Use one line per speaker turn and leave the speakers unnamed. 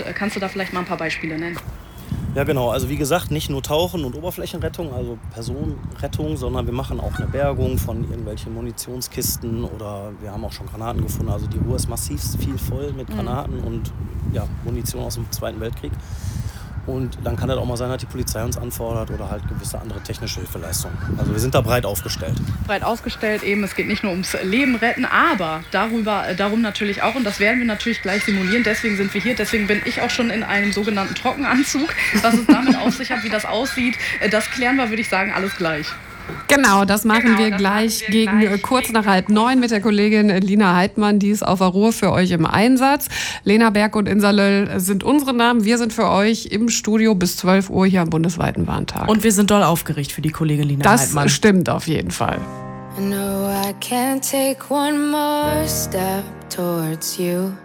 Kannst du da vielleicht mal ein paar Beispiele nennen?
Ja genau, also wie gesagt, nicht nur Tauchen und Oberflächenrettung, also Personenrettung, sondern wir machen auch eine Bergung von irgendwelchen Munitionskisten oder wir haben auch schon Granaten gefunden. Also die Ruhr ist massiv viel voll mit Granaten und Munition aus dem Zweiten Weltkrieg. Und dann kann das auch mal sein, dass die Polizei uns anfordert oder halt gewisse andere technische Hilfeleistungen. Also wir sind da breit aufgestellt.
Breit aufgestellt eben, es geht nicht nur ums Leben retten, aber darum natürlich auch, und das werden wir natürlich gleich simulieren, deswegen sind wir hier, deswegen bin ich auch schon in einem sogenannten Trockenanzug. Was es damit auf sich hat, wie das aussieht, das klären wir, würde ich sagen, alles gleich.
Genau, das machen wir gleich gegen kurz nach 8:30 mit der Kollegin Lina Heidmann, die ist auf der Ruhr für euch im Einsatz. Lena Berg und Insa Löll sind unsere Namen. Wir sind für euch im Studio bis 12 Uhr hier am bundesweiten Warntag.
Und wir sind doll aufgeregt für die Kollegin Lina Heidmann.
Das stimmt auf jeden Fall.
I know I can't take one more step towards you.